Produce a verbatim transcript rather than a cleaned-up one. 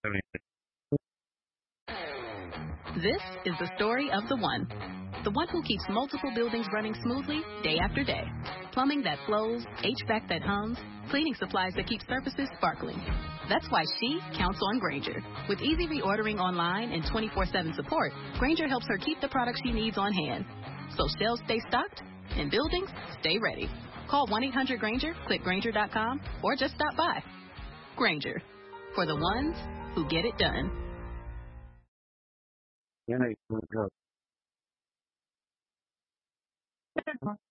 This is the story of the one. The one who keeps multiple buildings running smoothly day after day. Plumbing that flows, H V A C that hums, cleaning supplies that keep surfaces sparkling. That's why she counts on Grainger. With easy reordering online and twenty-four seven support, Grainger helps her keep the products she needs on hand. So shelves stay stocked and buildings stay ready. Call one eight hundred Grainger, click Grainger dot com, or just stop by. Grainger, for the ones who get it done. Yeah,